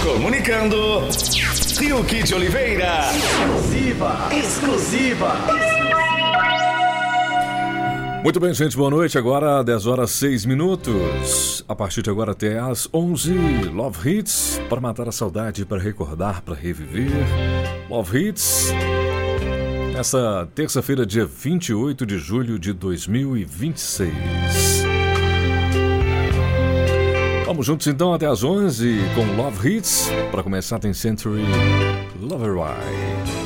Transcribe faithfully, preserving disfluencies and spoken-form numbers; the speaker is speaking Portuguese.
Comunicando, Rilke de Oliveira. Exclusiva, exclusiva. Muito bem, gente, boa noite. Agora, dez horas seis minutos. A partir de agora até às onze, Love Hits, para matar a saudade, para recordar, para reviver. Love Hits, essa terça-feira, dia vinte e oito de julho de dois mil e vinte e seis. Vamos juntos então até às onze com Love Hits. Para começar tem Century Lover Why.